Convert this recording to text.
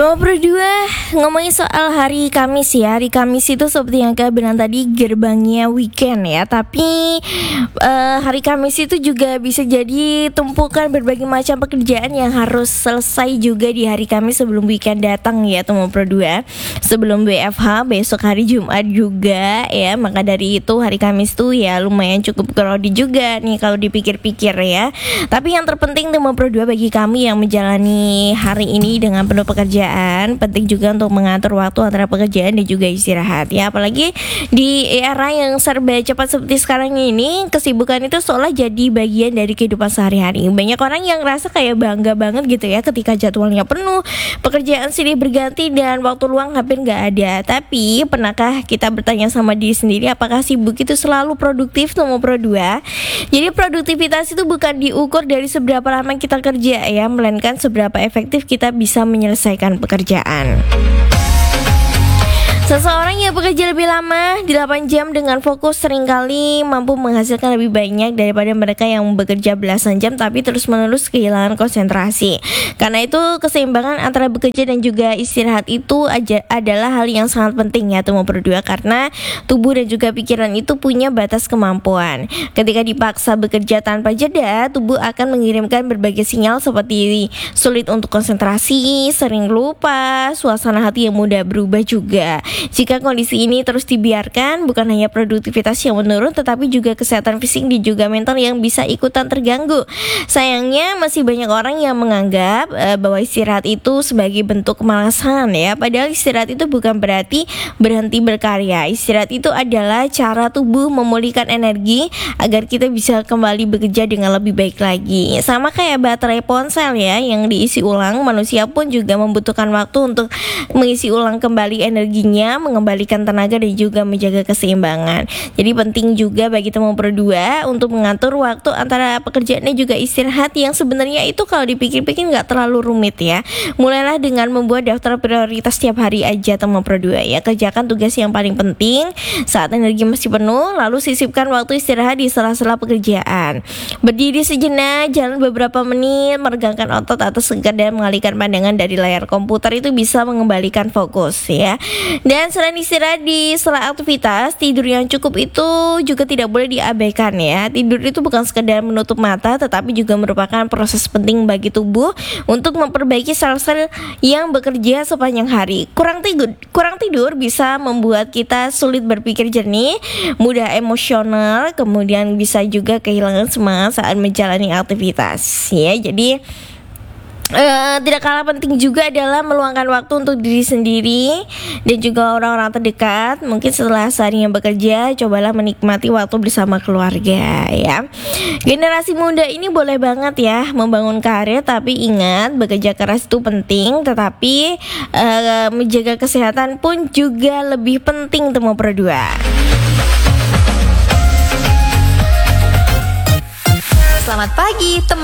Nomor berdua, ngomongin soal hari Kamis ya. Hari Kamis itu seperti yang kalian bilang tadi, gerbangnya weekend ya. Tapi hari Kamis itu juga bisa jadi tumpukan berbagai macam pekerjaan yang harus selesai juga di hari Kamis sebelum weekend datang ya, nomor berdua. Sebelum WFH, besok hari Jumat juga ya. Maka dari itu hari Kamis tuh ya lumayan cukup crowded juga nih kalau dipikir-pikir ya. Tapi yang terpenting nomor berdua bagi kami yang menjalani hari ini dengan penuh pekerjaan, penting juga untuk mengatur waktu antara pekerjaan dan juga istirahat ya. Apalagi di era yang serba cepat seperti sekarang ini, kesibukan itu seolah jadi bagian dari kehidupan sehari-hari. Banyak orang yang ngerasa kayak bangga banget gitu ya ketika jadwalnya penuh, pekerjaan silih berganti dan waktu luang hampir gak ada. Tapi pernahkah kita bertanya sama diri sendiri, apakah sibuk itu selalu produktif? Nomor berdua, jadi produktivitas itu bukan diukur dari seberapa lama kita kerja ya, melainkan seberapa efektif kita bisa menyelesaikan pekerjaan. Seseorang yang bekerja lebih lama 8 jam dengan fokus seringkali mampu menghasilkan lebih banyak daripada mereka yang bekerja belasan jam tapi terus-menerus kehilangan konsentrasi. Karena itu keseimbangan antara bekerja dan juga istirahat itu adalah hal yang sangat penting ya teman berdua, karena tubuh dan juga pikiran itu punya batas kemampuan. Ketika dipaksa bekerja tanpa jeda, tubuh akan mengirimkan berbagai sinyal seperti sulit untuk konsentrasi, sering lupa, suasana hati yang mudah berubah juga. Jika kondisi ini terus dibiarkan, bukan hanya produktivitas yang menurun, tetapi juga kesehatan fisik dan juga mental yang bisa ikutan terganggu. Sayangnya masih banyak orang yang menganggap bahwa istirahat itu sebagai bentuk kemalasan ya. Padahal istirahat itu bukan berarti berhenti berkarya. Istirahat itu adalah cara tubuh memulihkan energi agar kita bisa kembali bekerja dengan lebih baik lagi. Sama kayak baterai ponsel ya, yang diisi ulang, manusia pun juga membutuhkan waktu untuk mengisi ulang kembali energinya, mengembalikan tenaga dan juga menjaga keseimbangan. Jadi penting juga bagi teman berdua untuk mengatur waktu antara pekerjaan dan juga istirahat, yang sebenarnya itu kalau dipikir-pikir nggak terlalu rumit ya. Mulailah dengan membuat daftar prioritas setiap hari aja teman berdua ya. Kerjakan tugas yang paling penting saat energi masih penuh, lalu sisipkan waktu istirahat di sela-sela pekerjaan. Berdiri sejenak, jalan beberapa menit, meregangkan otot atau sekedar mengalihkan pandangan dari layar komputer itu bisa mengembalikan fokus ya. Dan selain istirahat di sela aktivitas, tidur yang cukup itu juga tidak boleh diabaikan ya. Tidur itu bukan sekedar menutup mata, tetapi juga merupakan proses penting bagi tubuh untuk memperbaiki sel-sel yang bekerja sepanjang hari. Kurang tidur bisa membuat kita sulit berpikir jernih, mudah emosional, kemudian bisa juga kehilangan semangat saat menjalani aktivitas ya. Jadi tidak kalah penting juga adalah meluangkan waktu untuk diri sendiri dan juga orang-orang terdekat. Mungkin setelah seharian bekerja, cobalah menikmati waktu bersama keluarga ya. Generasi muda ini boleh banget ya membangun karir, tapi ingat bekerja keras itu penting, tetapi menjaga kesehatan pun juga lebih penting teman berdua. Selamat pagi teman.